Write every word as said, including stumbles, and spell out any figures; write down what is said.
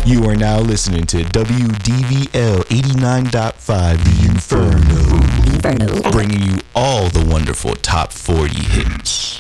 You are now listening to W D V L eighty-nine point five The Inferno. Inferno. Bringing you all the wonderful top forty hits.